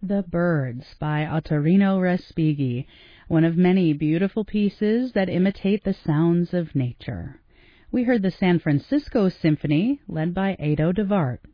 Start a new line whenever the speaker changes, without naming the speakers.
The Birds by Ottorino Respighi, one of many beautiful pieces that imitate the sounds of nature. We heard the San Francisco Symphony, led by Ado de Wart.